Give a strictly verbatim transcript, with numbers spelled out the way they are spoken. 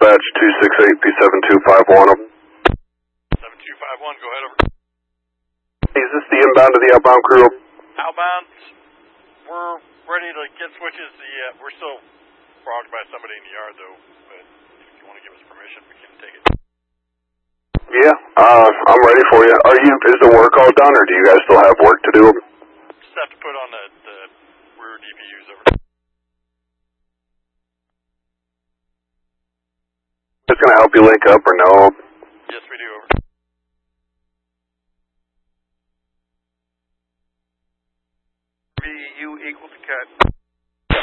dispatch two six eight P seven two five one. seven two five one, go ahead over. Is this the inbound to the outbound crew? Outbound, we're ready to get switches. The uh, we're still frogged by somebody in the yard though, but if you want to give us permission, we can take it. Yeah, uh, I'm ready for you. Are you, is the work all done, or do you guys still have work to do? Just have to put on the, the rear D P Us over. It's gonna help you link up or no?